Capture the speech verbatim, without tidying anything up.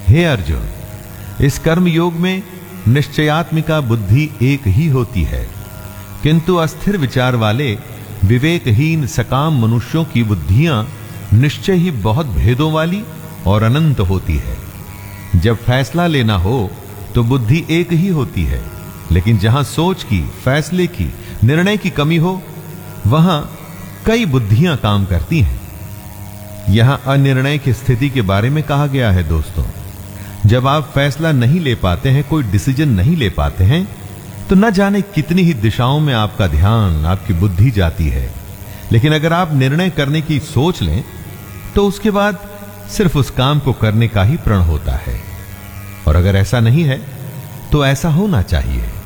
हे अर्जुन, इस कर्म योग में निश्चयात्मिका बुद्धि एक ही होती है, किंतु अस्थिर विचार वाले विवेकहीन सकाम मनुष्यों की बुद्धियां निश्चय ही बहुत भेदों वाली और अनंत होती है। जब फैसला लेना हो तो बुद्धि एक ही होती है, लेकिन जहां सोच की, फैसले की, निर्णय की कमी हो वहां कई बुद्धियां काम करती हैं। यहां अनिर्णय की स्थिति के बारे में कहा गया है। दोस्तों, जब आप फैसला नहीं ले पाते हैं, कोई डिसीजन नहीं ले पाते हैं, तो न जाने कितनी ही दिशाओं में आपका ध्यान, आपकी बुद्धि जाती है। लेकिन अगर आप निर्णय करने की सोच लें तो उसके बाद सिर्फ उस काम को करने का ही प्रण होता है। और अगर ऐसा नहीं है तो ऐसा होना चाहिए।